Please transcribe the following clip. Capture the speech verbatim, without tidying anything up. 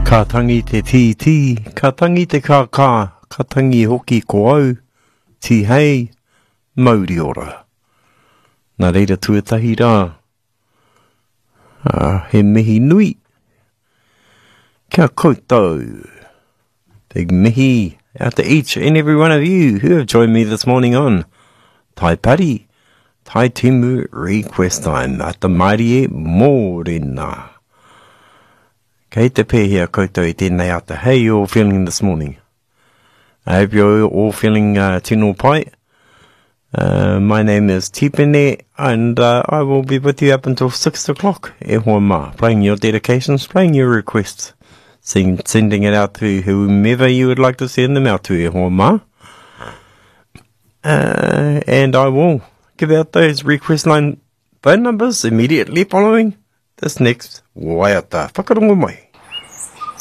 Ka tangi te ti ti, ka tangi te ka ka, ka tangi hoki ko au, ti hei, mauri ora. Nā reira tuatahi rā. Ah, he mihi nui. Kia koutou. Big mihi out to each and every one of you who have joined me this morning on Tai Pari, Tai Timu Request Time at the Marie Mōrena. Kei te pēhea koutou I tēnei ata. How you all feeling this morning? I hope you're all feeling uh, tino pai. Uh, my name is Tipene, and uh, I will be with you up until six o'clock. E hoa mā, playing your dedications, playing your requests, send, sending it out to whomever you would like to send them out to. E hoa mā. Uh, and I will give out those request line phone numbers immediately following this next waiata. Whakarongo mai.